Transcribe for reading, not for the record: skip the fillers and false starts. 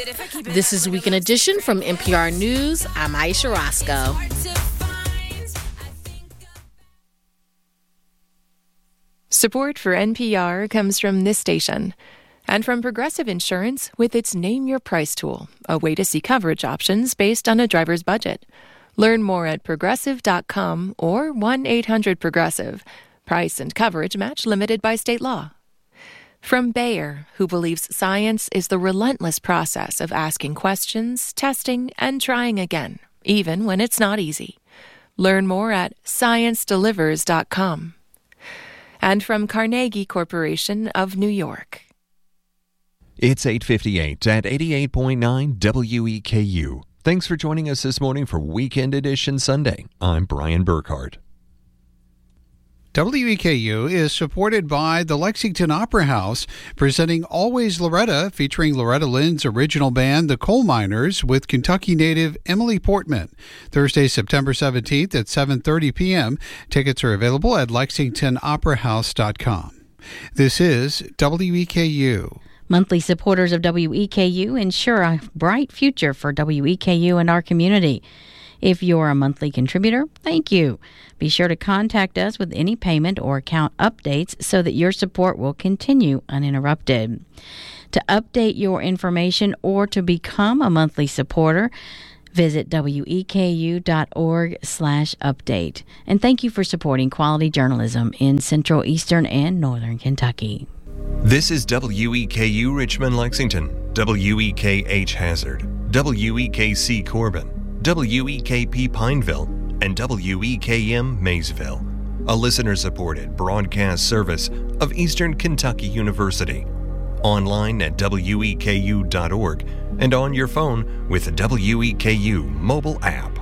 This is Weekend Edition from NPR News. I'm Aisha Roscoe. Support for NPR comes from this station and from Progressive Insurance with its Name Your Price tool, a way to see coverage options based on a driver's budget. Learn more at progressive.com or 1-800-PROGRESSIVE. Price and coverage match limited by state law. From Bayer, who believes science is the relentless process of asking questions, testing, and trying again, even when it's not easy. Learn more at sciencedelivers.com. And from Carnegie Corporation of New York. It's 8:58 at 88.9 WEKU. Thanks for joining us this morning for Weekend Edition Sunday. I'm Brian Burkhart. WEKU is supported by the Lexington Opera House, presenting Always Loretta, featuring Loretta Lynn's original band, the Coal Miners, with Kentucky native Emily Portman. Thursday, September 17th at 7:30 p.m. Tickets are available at lexingtonoperahouse.com. This is WEKU. Monthly supporters of WEKU ensure a bright future for WEKU and our community. If you're a monthly contributor, thank you. Be sure to contact us with any payment or account updates so that your support will continue uninterrupted. To update your information or to become a monthly supporter, visit weku.org/update. And thank you for supporting quality journalism in Central, Eastern, and Northern Kentucky. This is WEKU Richmond, Lexington, WEKH Hazard, WEKC Corbin, WEKP Pineville, and WEKM Maysville, a listener-supported broadcast service of Eastern Kentucky University. Online at weku.org and on your phone with the WEKU mobile app.